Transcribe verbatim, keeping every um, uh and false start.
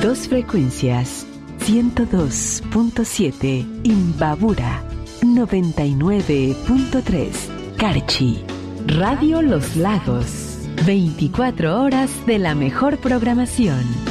Dos frecuencias, ciento dos punto siete Imbabura, noventa y nueve punto tres Carchi. Radio Los Lagos, veinticuatro horas de la mejor programación.